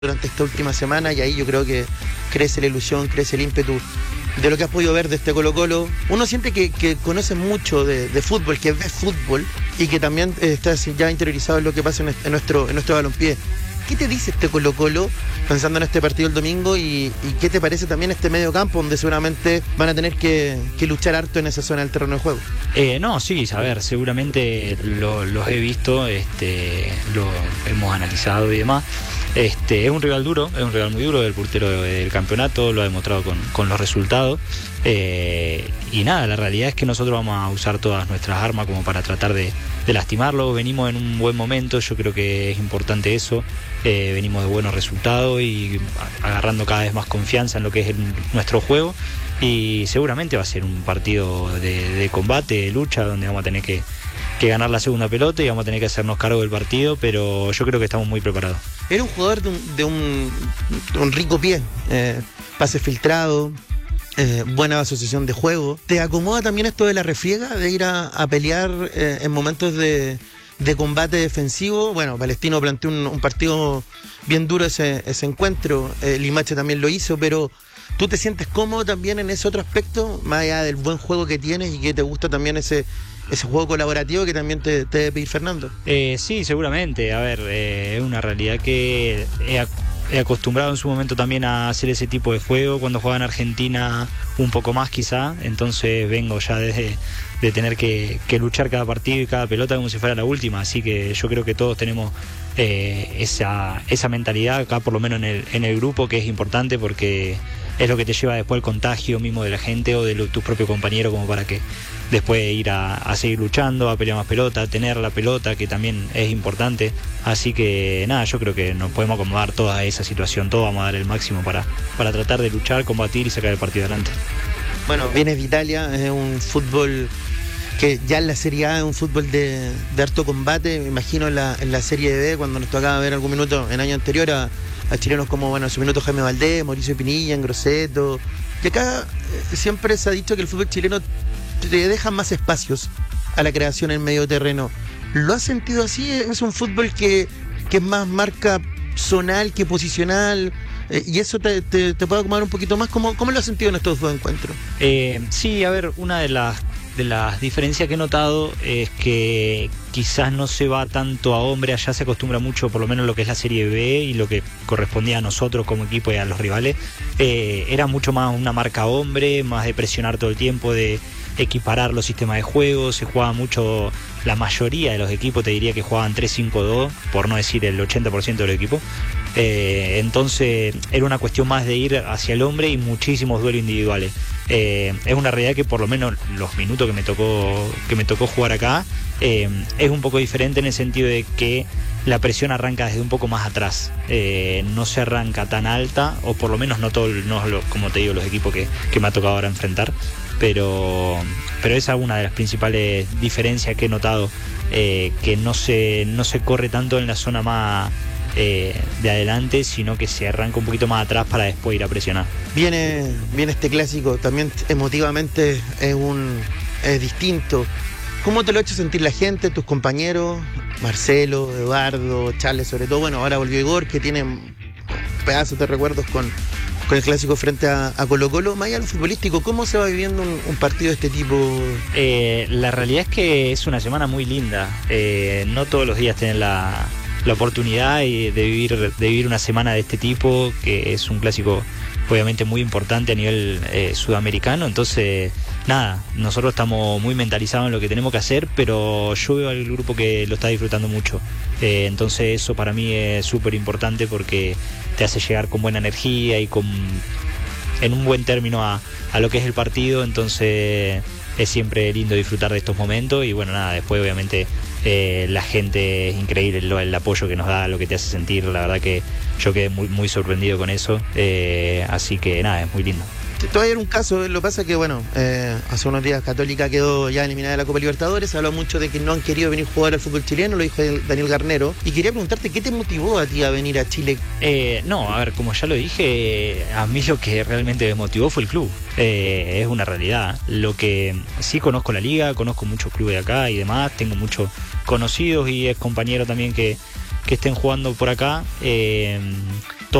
durante esta última semana, y ahí yo creo que crece la ilusión, crece el ímpetu de lo que has podido ver de este Colo-Colo. Uno siente que conoce mucho de fútbol, que ve fútbol y que también está ya interiorizado en lo que pasa en nuestro balompié. ¿Qué te dice este Colo-Colo pensando en este partido el domingo y qué te parece también este medio campo donde seguramente van a tener que luchar harto en esa zona del terreno de juego? No, sí, a ver, seguramente los he visto, lo hemos analizado y demás. Es un rival duro, es un rival muy duro, el portero del campeonato, lo ha demostrado con los resultados. Y nada, la realidad es que nosotros vamos a usar todas nuestras armas como para tratar de lastimarlo. Venimos en un buen momento, yo creo que es importante eso. Venimos de buenos resultados y agarrando cada vez más confianza en lo que es nuestro juego. Y seguramente va a ser un partido de combate, de lucha, donde vamos a tener que ganar la segunda pelota y vamos a tener que hacernos cargo del partido, pero yo creo que estamos muy preparados. Era un jugador de un rico pie, pase filtrado, buena asociación de juego. ¿Te acomoda también esto de la refriega, de ir a pelear en momentos de combate defensivo? Bueno, Palestino planteó un partido bien duro ese encuentro, Limache también lo hizo, pero ¿tú te sientes cómodo también en ese otro aspecto, más allá del buen juego que tienes y que te gusta también ese juego colaborativo que también te debe pedir Fernando? Sí, seguramente. A ver, es una realidad que he acostumbrado en su momento también a hacer ese tipo de juego. Cuando jugaba en Argentina un poco más quizá, entonces vengo ya desde de tener que luchar cada partido y cada pelota como si fuera la última, así que yo creo que todos tenemos esa mentalidad acá, por lo menos en el grupo, que es importante porque es lo que te lleva después el contagio mismo de la gente o de tus propios compañeros, como para que después ir a seguir luchando, a pelear más pelota, a tener la pelota, que también es importante. Así que nada, yo creo que nos podemos acomodar toda esa situación, todos vamos a dar el máximo para tratar de luchar, combatir y sacar el partido adelante. Bueno, vienes de Italia, es un fútbol que ya en la Serie A es un fútbol de harto combate. Me imagino en la Serie B, cuando nos tocaba ver algún minuto en año anterior a chilenos como, bueno, en su minuto Jaime Valdés, Mauricio Pinilla, Grosseto. Y acá siempre se ha dicho que el fútbol chileno te deja más espacios a la creación en medio terreno. ¿Lo has sentido así? ¿Es un fútbol que es más marca zonal que posicional? ¿Y eso te puede acomodar un poquito más? ¿Cómo lo has sentido en estos dos encuentros? Sí, a ver, una de las diferencias que he notado es que quizás no se va tanto a hombre, allá se acostumbra mucho, por lo menos lo que es la Serie B y lo que correspondía a nosotros como equipo y a los rivales, era mucho más una marca hombre, más de presionar todo el tiempo, de equiparar los sistemas de juego. Se jugaba mucho, la mayoría de los equipos te diría que jugaban 3-5-2, por no decir el 80% del equipo. Entonces era una cuestión más de ir hacia el hombre y muchísimos duelos individuales. Es una realidad que por lo menos los minutos que me tocó jugar acá es un poco diferente en el sentido de que la presión arranca desde un poco más atrás, no se arranca tan alta, o por lo menos no como te digo, los equipos que me ha tocado ahora enfrentar, pero esa es una de las principales diferencias que he notado, que no se corre tanto en la zona más de adelante, sino que se arranca un poquito más atrás para después ir a presionar. Viene este clásico, también emotivamente es distinto. ¿Cómo te lo ha hecho sentir la gente, tus compañeros? Marcelo, Eduardo, Charles, sobre todo. Bueno, ahora volvió Igor, que tiene pedazos de recuerdos con el clásico frente a Colo-Colo. Más allá de lo futbolístico, ¿cómo se va viviendo un partido de este tipo? La realidad es que es una semana muy linda. No todos los días tienen la oportunidad de vivir una semana de este tipo, que es un clásico obviamente muy importante a nivel sudamericano. Entonces nada, nosotros estamos muy mentalizados en lo que tenemos que hacer, pero yo veo al grupo que lo está disfrutando mucho, entonces eso para mí es súper importante porque te hace llegar con buena energía y en un buen término a lo que es el partido. Entonces es siempre lindo disfrutar de estos momentos y bueno, nada, después obviamente la gente es increíble, el apoyo que nos da, lo que te hace sentir. La verdad que yo quedé muy, muy sorprendido con eso, así que nada, es muy lindo. Todavía era un caso, lo que pasa es que bueno, hace unos días Católica quedó ya eliminada de la Copa Libertadores. Se habló mucho de que no han querido venir a jugar al fútbol chileno, lo dijo Daniel Garnero, y quería preguntarte, ¿qué te motivó a ti a venir a Chile? No, a ver, como ya lo dije, a mí lo que realmente me motivó fue el club, es una realidad. Lo que sí, conozco la liga, conozco muchos clubes de acá y demás, tengo muchos conocidos y ex compañeros también que que estén jugando por acá,